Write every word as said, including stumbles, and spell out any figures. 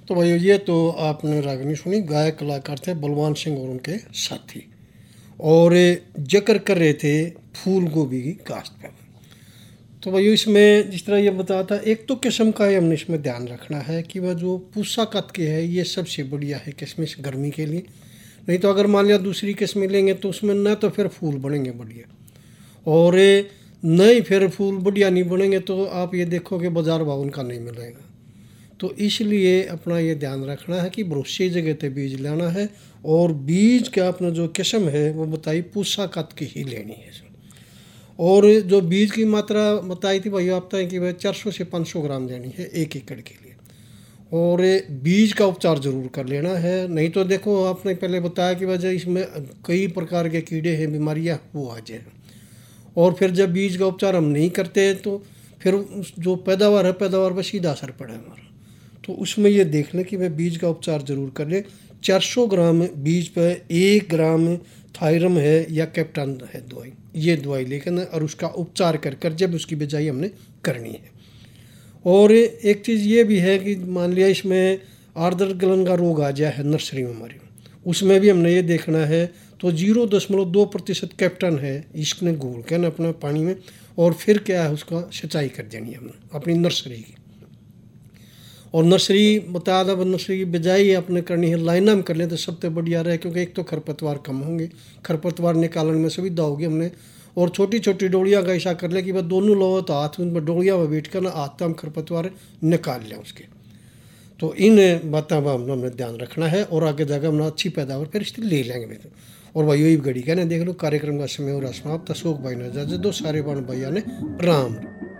तो भाई ये तो आपने रागनी सुनी, गायक कलाकार थे बलवान सिंह और उनके साथी, और जिक्र कर रहे थे फूल गोभी की काश्त पर। तो भाई इसमें जिस तरह ये बताया था, एक तो किस्म का है हमने इसमें ध्यान रखना है कि वह जो पूसा कत के है ये सबसे बढ़िया है किस्मिश गर्मी के लिए। नहीं तो अगर मान लिया दूसरी किस्में लेंगे तो उसमें न तो फिर फूल बनेंगे बढ़िया, और नहीं फिर फूल बढ़िया नहीं बनेंगे तो आप ये देखोगे बाजार भाव उनका नहीं मिलेगा। तो इसलिए अपना ये ध्यान रखना है कि भरोसे जगह पे बीज लेना है, और बीज का अपना जो किस्म है वो बताई पूसा कत की ही लेनी है। और जो बीज की मात्रा बताई थी भाई आप तक कि भाई चार सौ से पाँच सौ ग्राम देनी है एक एकड़ के लिए, और बीज का उपचार ज़रूर कर लेना है। नहीं तो देखो आपने पहले बताया कि वजह इसमें कई प्रकार के कीड़े हैं, बीमारियां वो आ जाए, और फिर जब बीज का उपचार हम नहीं करते तो फिर जो पैदावार है पैदावार पर सीधा असर पड़ा हमारा। तो उसमें ये देख लें कि वह बीज का उपचार ज़रूर कर ले। चार सौ ग्राम बीज पर एक ग्राम थायरम है या कैप्टन है दवाई, ये दवाई लेकर और उसका उपचार कर कर जब उसकी बिजाई हमने करनी है। और एक चीज़ ये भी है कि मान लिया इसमें आर्द्र गलन का रोग आ जाए है नर्सरी में हमारी, उसमें भी हमने ये देखना है तो जीरो दशमलव दो प्रतिशत कैप्टन है इसने घोल के ना अपना पानी में, और फिर क्या है उसका सिंचाई कर देनी है हमने अपनी नर्सरी की। और नर्सरी बता था नर्सरी की बिजाई अपने करनी है लाइना में कर लें तो सबसे बढ़िया रहे, क्योंकि एक तो खरपतवार कम होंगे, खरपतवार निकालने में सुविधा होगी हमने। और छोटी छोटी डोलियाँ का ऐसा कर ले कि वह दोनों लो तो हाथ में डोलियाँ में बैठ कर ना हाथ हम खरपतवार निकाल लें उसके। तो इन बातों का हमने हमने ध्यान रखना है, और आगे जाकर हमने अच्छी पैदावार फिर इसलिए ले लेंगे। और भाई यही घड़ी कहने देख लो कार्यक्रम का समय हो रहा समाप्त। अशोक भाई ने इजाजत दो, सारे बाण भैया ने राम।